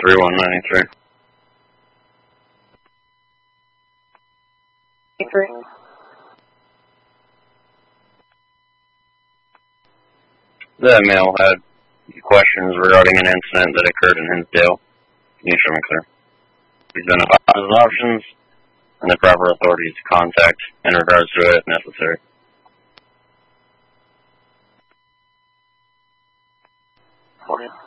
3193. 3. The male had questions regarding an incident that occurred in Hinsdale. Can you show me clear? He's been advised his options and the proper authorities to contact in regards to it if necessary. Okay.